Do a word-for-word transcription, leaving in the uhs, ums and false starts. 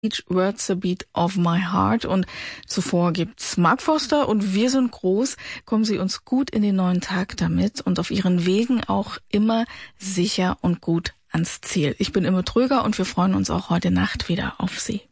Each Word's a Beat of My Heart. Und zuvor gibt's Mark Foster und Wir sind groß. Kommen Sie uns gut in den neuen Tag damit und auf Ihren Wegen auch immer sicher und gut ans Ziel. Ich bin Imme Tröger und wir freuen uns auch heute Nacht wieder auf Sie.